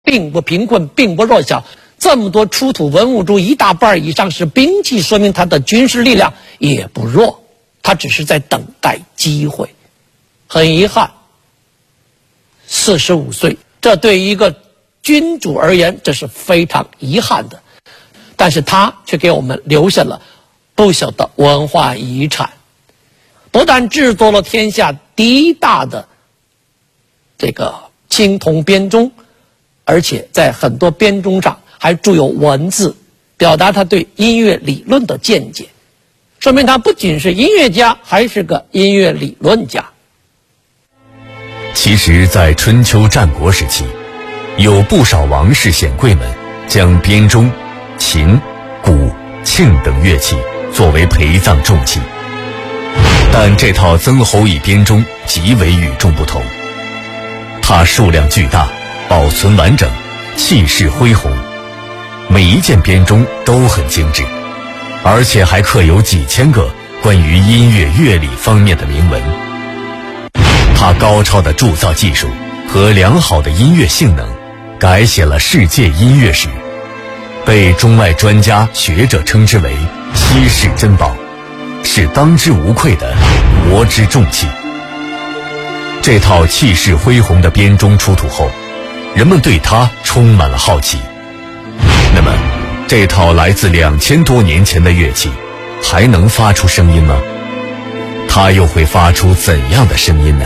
并不贫困，并不弱小。这么多出土文物中1大半以上是兵器，说明他的军事力量也不弱，他只是在等待机会。很遗憾，45岁，这对一个君主而言，这是非常遗憾的。但是他却给我们留下了不小的文化遗产，不但制作了天下第一大的这个青铜编钟，而且在很多编钟上还注有文字，表达他对音乐理论的见解，说明他不仅是音乐家，还是个音乐理论家。 其实在春秋战国时期，有不少王室显贵们将编钟、琴、鼓、磬等乐器作为陪葬重器，但这套曾侯乙编钟极为与众不同。它数量巨大，保存完整，气势恢宏，每一件编钟都很精致，而且还刻有几千个关于音乐乐理方面的铭文。它高超的铸造技术和良好的音乐性能改写了世界音乐史，被中外专家学者称之为稀世珍宝，是当之无愧的国之重器。这套气势恢宏的编钟出土后，人们对它充满了好奇。那么，这套来自2000多年前的乐器还能发出声音吗？它又会发出怎样的声音呢？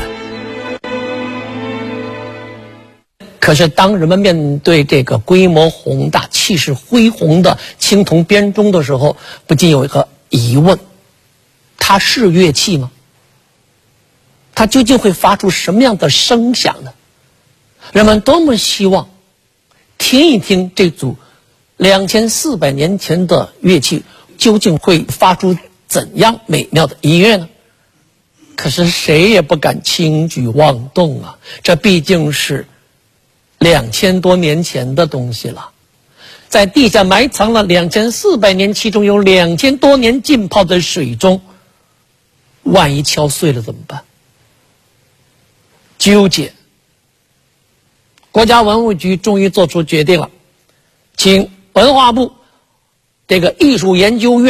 可是当人们面对这个规模宏大、气势恢宏的青铜编钟的时候，不禁有一个疑问：它是乐器吗？它究竟会发出什么样的声响呢？人们多么希望听一听这组2400年前的乐器究竟会发出怎样美妙的音乐呢？可是谁也不敢轻举妄动啊！这毕竟是2000多年前的东西了，在地下埋藏了2400年，其中有2000多年浸泡在水中，万一敲碎了怎么办？纠结。国家文物局终于做出决定了，请文化部这个艺术研究院